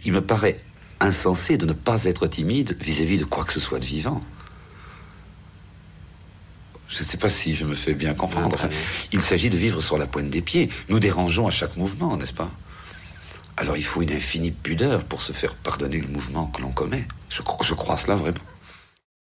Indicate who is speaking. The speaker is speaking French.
Speaker 1: Il me paraît insensé de ne pas être timide vis-à-vis de quoi que ce soit de vivant. Je ne sais pas si je me fais bien comprendre. Enfin, il s'agit de vivre sur la pointe des pieds. Nous dérangeons à chaque mouvement, n'est-ce pas? Alors il faut une infinie pudeur pour se faire pardonner le mouvement que l'on commet. Je crois cela vraiment.